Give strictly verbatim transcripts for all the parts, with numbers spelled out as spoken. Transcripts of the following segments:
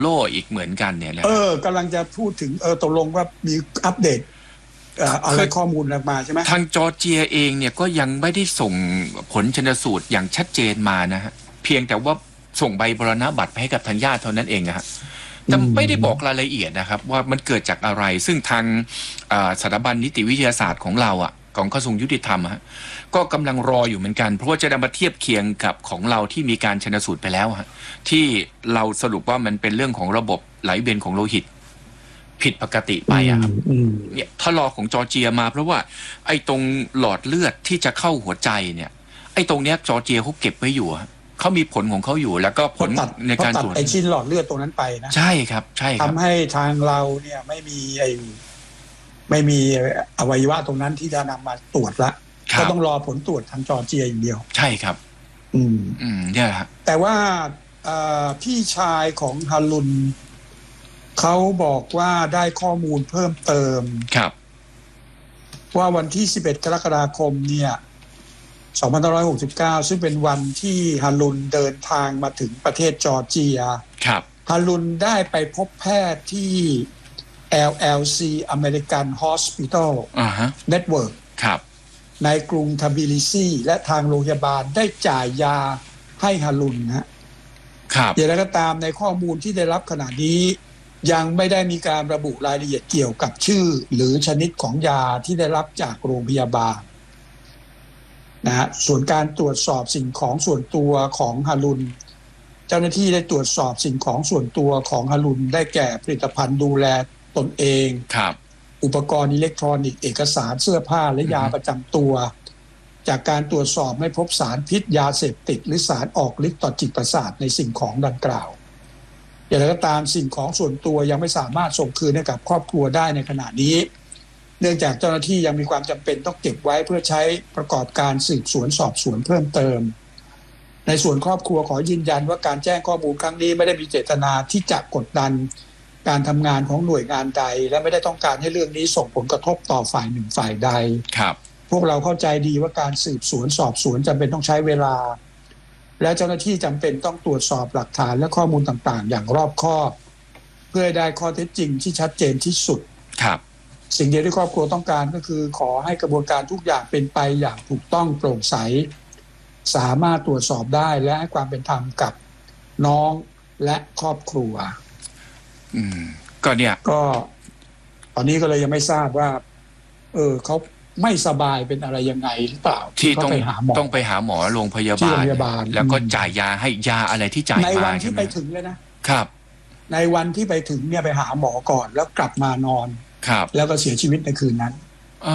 โลอีกเหมือนกันเนี่ยนะเออกำลังจะพูดถึงเออตกลงว่ามีอัปเดตอะไรข้อมูลออกมาใช่ไหมทางจอร์เจียเองเนี่ยก็ยังไม่ได้ส่งผลชันสูตรอย่างชัดเจนมานะฮะเพียงแต่ว่าส่งใบมรณบัตรไปให้กับทางญาติเท่านั้นเองนะฮะแต่ไม่ได้บอกรายละเอียดนะครับว่ามันเกิดจากอะไรซึ่งทางสถาบันนิติวิทยาศาสตร์ของเราอ่ะของกระทรวงยุติธรรมฮะก็กำลังรออยู่เหมือนกันเพราะว่าจะนำมาเทียบเคียงกับของเราที่มีการชันสูตรไปแล้วฮะที่เราสรุปว่ามันเป็นเรื่องของระบบไหลเวียนของโลหิตผิดปกติไปอะครับเนี่ยถ้ารอของจอร์เจียมาเพราะว่าไอ้ตรงหลอดเลือดที่จะเข้าหัวใจเนี่ยไอ้ตรงเนี้ยจอร์เจียเขาเก็บไว้อยู่เขามีผลของเขาอยู่แล้วก็ผลในการตรวจไอ้ชิ้นหลอดเลือดตรงนั้นไปนะใช่ครับใช่ครับทำให้ทางเราเนี่ยไม่มีไอ้ไม่มีอวัยวะตรงนั้นที่จะนำมาตรวจละก็ต้องรอผลตรวจทางจอร์เจียอย่างเดียวใช่ครับอืมอืมเนี่ยฮะแต่ว่าพี่ชายของฮารุนเขาบอกว่าได้ข้อมูลเพิ่มเติมครับว่าวันที่สิบเอ็ดกรกฎาคมเนี่ยสองพันห้าร้อยหกสิบเก้าซึ่งเป็นวันที่ฮารุนเดินทางมาถึงประเทศจอร์เจียครับฮารุนได้ไปพบแพทย์ที่ แอล แอล ซี American Hospital Network ครับในกรุงทบิลิซีและทางโรงพยาบาลได้จ่ายยาให้ฮารุนนะครับอย่างไรก็ตามในข้อมูลที่ได้รับขณะนี้ยังไม่ได้มีการระบุรายละเอียดเกี่ยวกับชื่อหรือชนิดของยาที่ได้รับจากโรงพยาบาลนะฮะส่วนการตรวจสอบสิ่งของส่วนตัวของฮารุนเจ้าหน้าที่ได้ตรวจสอบสิ่งของส่วนตัวของฮารุนได้แก่ผลิตภัณฑ์ดูแลตนเองครับอุปกรณ์อิเล็กทรอนิกส์เอกสารเสื้อผ้าและยาประจำตัวจากการตรวจสอบไม่พบสารพิษยาเสพติดหรือสารออกฤทธิ์ต่อจิตประสาทในสิ่งของดังกล่าวอย่างไรก็ตามสิ่งของส่วนตัวยังไม่สามารถส่งคืนให้กับครอบครัวได้ในขณะนี้เนื่องจากเจ้าหน้าที่ยังมีความจำเป็นต้องเก็บไว้เพื่อใช้ประกอบการสืบสวนสอบสวนเพิ่มเติมในส่วนครอบครัวขอยืนยันว่าการแจ้งข้อมูลครั้งนี้ไม่ได้มีเจตนาที่จะกดดันการทำงานของหน่วยงานใดและไม่ได้ต้องการให้เรื่องนี้ส่งผลกระทบต่อฝ่ายหนึ่งฝ่ายใดครับพวกเราเข้าใจดีว่าการสืบสวนสอบสวนจำเป็นต้องใช้เวลาและเจ้าหน้าที่จำเป็นต้องตรวจสอบหลักฐานและข้อมูลต่างๆอย่างรอบคอบเพื่อให้ได้ข้อเท็จจริงที่ชัดเจนที่สุดครับสิ่งเดียวที่ครอบครัวต้องการก็คือขอให้กระบวนการทุกอย่างเป็นไปอย่างถูกต้องโปร่งใสสามารถตรวจสอบได้และให้ความเป็นธรรมกับน้องและครอบครัวอืมก็เนี่ยก็ตอนนี้ก็เลยยังไม่ทราบว่าเออเขาไม่สบายเป็นอะไรยังไงหรือเปล่าที่ต้องไปหาหมอต้องไปหาหมอโรงพยาบาลแล้วก็จ่ายยาให้ยาอะไรที่จ่ายมาในวันที่ไปถึงเลยนะครับในวันที่ไปถึงเนี่ยไปหาหมอก่อนแล้วกลับมานอนครับแล้วก็เสียชีวิตในคืนนั้นอ๋อ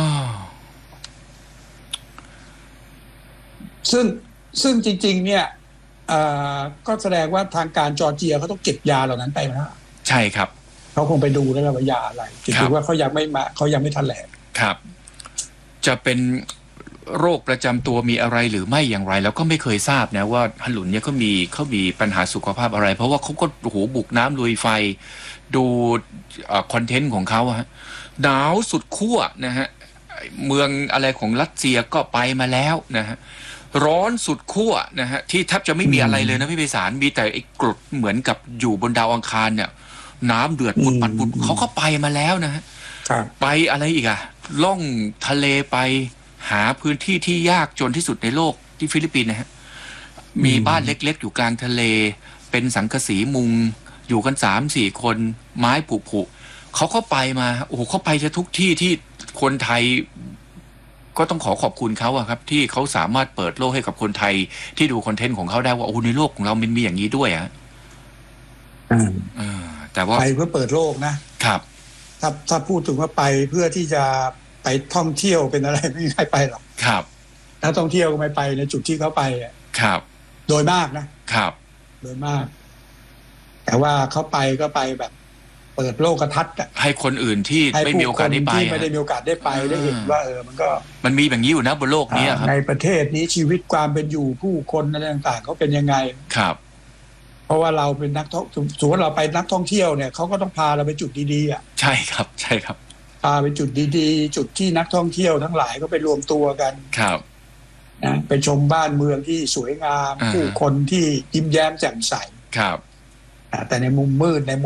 ซึ่งซึ่งจริงๆเนี่ยก็แสดงว่าทางการจอร์เจียเขาต้องเก็บยาเหล่านั้นไปนะใช่ครับเขาคงไปดูแล้วว่ายาอะไรถือว่าเขายังไม่มาเขายังไม่แถลงครับจะเป็นโรคประจำตัวมีอะไรหรือไม่อย่างไรแล้วก็ไม่เคยทราบนะว่าฮารุนเนี่ยเขามีเขามีปัญหาสุขภาพอะไรเพราะว่าเขาก็โอ้โหบุกน้ำลุยไฟดูคอนเทนต์ของเขาฮะหนาวสุดขั้วนะฮะเมืองอะไรของรัสเซียก็ไปมาแล้วนะฮะร้อนสุดขั้วนะฮะที่แทบจะไม่มีอะไรเลยนะพี่ไพศาลมีแต่ไอ้กรดเหมือนกับอยู่บนดาวอังคารเนี่ยน้ำเดือดปุดปัดปุดเขาก็ไปมาแล้วนะฮะไปอะไรอีกอะล่องทะเลไปหาพื้นที่ที่ยากจนที่สุดในโลกที่ฟิลิปปินส์นะฮะมีบ้านเล็กๆอยู่กลางทะเลเป็นสังกะสีมุงอยู่กันสามสี่คนไม้ผุผุเขาก็ไปมาโอ้โหเขาไปจะทุกที่ที่คนไทยก็ต้องขอขอบคุณเขาอะครับที่เขาสามารถเปิดโลกให้กับคนไทยที่ดูคอนเทนต์ของเขาได้ว่าโอ้ในโลกของเรามันมีอย่างนี้ด้วยอะแต่ว่าไปเพื่อเปิดโลกนะครับถ้าถ้าพูดถึงว่าไปเพื่อที่จะไปท่องเที่ยวเป็นอะไรไม่มีใครไปหรอกครับถ้าท่องเที่ยวก็ไม่ไปในจุดที่เขาไปครับโดยมากนะครับโดยมากแต่ว่าเขาไปก็ไปแบบเปิดโลกทัศน์ให้คนอื่นที่ไม่มีโอกาสได้ไปที่ไม่ได้มีโอกาสได้ไปได้เห็นว่าเออมันก็มันมีแบบนี้อยู่นะบนโลกนี้ครับในประเทศนี้ชีวิตความเป็นอยู่ผู้คนอะไรต่างๆเขาเป็นยังไงครับเพราะว่าเราเป็นนักท่องสมมติเราไปนักท่องเที่ยวเนี่ยเขาก็ต้องพาเราไปจุดดีๆอ่ะใช่ครับใช่ครับพาไปจุดดีๆจุดที่นักท่องเที่ยวทั้งหลายก็ไปรวมตัวกันครับนะไปชมบ้านเมืองที่สวยงามผู้คนที่ยิ้มแย้มแจ่มใสครับนแต่ในมุมมืดใน